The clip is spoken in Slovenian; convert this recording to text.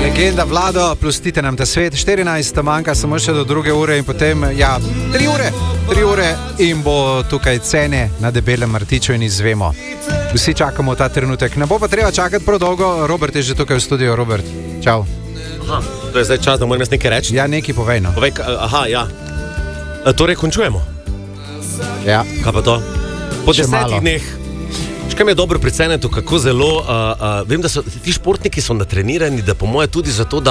Legenda Vlado, pustite nam ta svet. 14, manjka samo še do 2 ure in potem, 3 ure in bo tukaj cene na Debelem Martiču in izvemo. Vsi čakamo ta trenutek. Ne bo pa treba čakati prav dolgo. Robert je že tukaj v studiu. Robert, čau. Aha, to je zdaj čas, da moram jaz nekaj reči? Ja, nekaj povej, no. Povej, ja. Torej, končujemo. Ja. Kaj pa to? Po Še 10 malo. dneh. Kaj mi je dobro pri Cenetu, kako zelo, vem, da so ti športniki so natrenirani, da po moje tudi zato, da